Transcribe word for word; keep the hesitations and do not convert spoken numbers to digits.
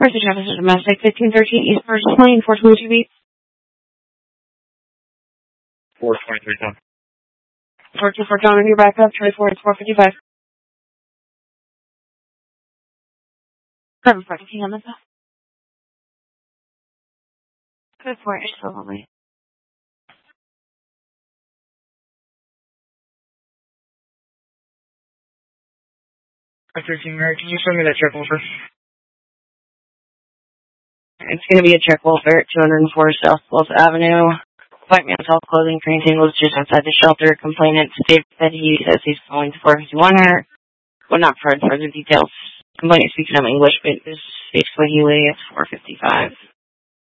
First address is domestic, fifteen thirteen East First Lane, four twenty-two B. four twenty-three, John. four two four John, and you're back up, twenty-four and four fifty-five. Private parking on this. Good for it, so lovely. thirteen Mary, can you send me that check over? It's going to be a check welfare at two oh four South Wolf Avenue. White man's health clothing printing was just outside the shelter. Complainant states that he says he's calling to four fifty-one her. Will not provide further details. Complainant speaks no English, but this speaks Swahili at four fifty-five.